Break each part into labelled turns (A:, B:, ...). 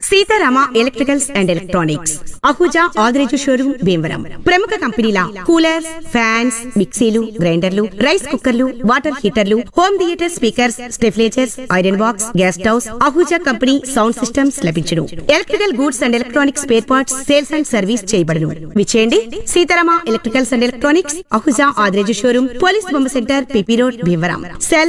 A: Sitarama electricals and electronics Ahuja Adireju showroom Bhimavaram. ప్రముఖ కంపెనీల coolers, fans, మిక్సీలు, గ్రైండర్లు, రైస్ కుక్కర్లు, water హీటర్లు, home theatre speakers, స్టెఫ్లేజర్స్, iron box, gas stoves, Ahuja company sound systems లభించును. Electrical goods and electronics spare parts sales and service చేయబడును. విచేయండి Sitarama electricals and electronics Ahuja Adireju showroom, police బొమ్మ centre, PP road, Bhimavaram. Cell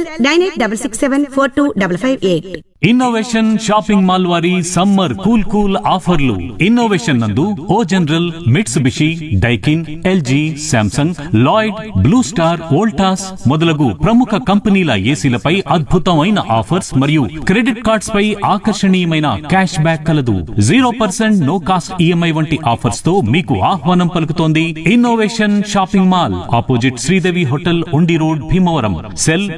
A: 9866742558.
B: Innovation shopping mall వారి summer cool ఆఫర్లు. Innovation నందు ఓ general, Mitsubishi, Daikin, LG, Samsung, Lloyd, blue star, Voltas మొదలగు ప్రముఖ కంపెనీల ఏసీలపై అద్భుతమైన offers మరియు క్రెడిట్ కార్డ్స్ పై ఆకర్షణీయమైన క్యాష్ బ్యాక్ కలదు. 0% నో కాస్ట్ ఈఎంఐ వంటి ఆఫర్స్ తో మీకు ఆహ్వానం పలుకుతోంది innovation shopping mall, opposite Sridevi hotel, ఉండి రోడ్, భీమవరం. సెల్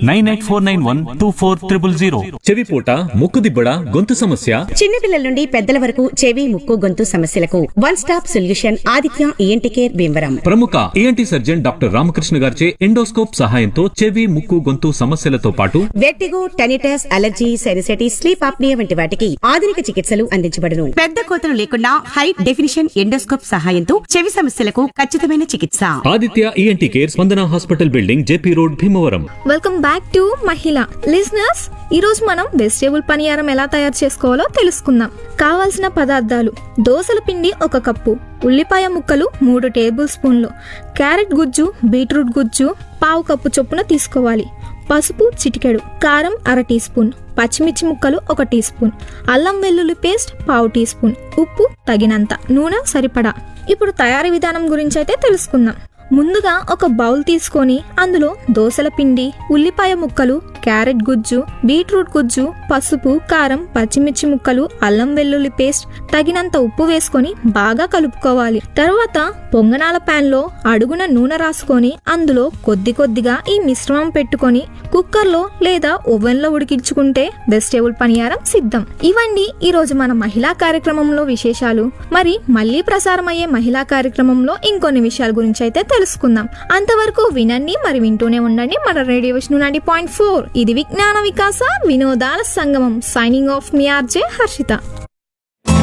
B: 9849240000. చెవిపోట, ముక్కుదిబ్బడ, గొంతు సమస్య,
A: చిన్నపిల్లల నుండి పెద్దల వరకు చెవి, ముక్కు, గొంతు సమస్యలకు one stop solution Aditya ENT care Bhimavaram.
B: ప్రముఖ ఈఎన్టీ సర్జన్ డాక్టర్ రామకృష్ణ గారిచే ఎండోస్కోప్ సహాయంతో చెవి, ముక్కు, గొంతు సమస్యలతో పాటు
A: vertigo, tinnitus, allergy, sinusitis, sleep apnoea వంటి వాటికి ఆధునిక చికిత్సలు అందించబడును. పెద్ద కోతలు లేకుండా హై డెఫినిషన్ ఎండోస్కోప్ సహాయంతో చెవి సమస్యలకు ఖచ్చితమైన చికిత్స.
B: ఆదిత్య ఈఎన్టీ కేర్, స్పందన hospital building, JP road, Bhimavaram.
C: Welcome back to మహిళ లిజనర్స్. ఈ రోజు మనం వెజిటేబుల్ పనియారం ఎలా తయారు చేసుకోవాలో తెలుసుకుందాం. కావాల్సిన పదార్థాలు: దోసల పిండి 1 కప్పు, ఉల్లిపాయ ముక్కలు 3 టేబుల్ స్పూన్లు, క్యారెట్ గుజ్జు, బీట్రూట్ గుజ్జు 1/2 కప్పు చొప్పున తీసుకోవాలి, పసుపు చిటికెడు, కారం 1/2 టీ స్పూన్, పచ్చిమిర్చి ముక్కలు 1 టీ స్పూన్, అల్లం వెల్లుల్లి పేస్ట్ 1/2 టీ స్పూన్, ఉప్పు తగినంత, నూనె సరిపడా. ఇప్పుడు తయారీ విధానం గురించి అయితే తెలుసుకుందాం. ముందుగా ఒక బౌల్ తీసుకొని అందులో దోసల పిండి, ఉల్లిపాయ ముక్కలు, క్యారెట్ గుజ్జు, బీట్రూట్ గుజ్జు, పసుపు, కారం, పచ్చిమిర్చి ముక్కలు, అల్లం వెల్లుల్లి పేస్ట్, తగినంత ఉప్పు వేసుకొని బాగా కలుపుకోవాలి. తర్వాత పొంగనాల ప్యాన్ లో అడుగున నూనె రాసుకొని అందులో కొద్ది కొద్దిగా ఈ మిశ్రమం పెట్టుకొని కుక్కర్లో లేదా ఓవెన్ లో ఉడికించుకుంటే వెజిటేబుల్ పనియారం సిద్ధం. ఇవన్నీ ఈ రోజు మన మహిళా కార్యక్రమంలో విశేషాలు. మరి మళ్ళీ ప్రసారమయ్యే మహిళా కార్యక్రమంలో ఇంకొన్ని విషయాల గురించి అయితే తెలుసుకుందాం. అంతవరకు వినండి, మరి వింటూనే ఉండండి మన రేడియో విష్ణు 90.4. ఇది విజ్ఞాన వికాస వినోదాల సంగమం. సైనింగ్ ఆఫ్ మీ ఆర్జే హర్షిత.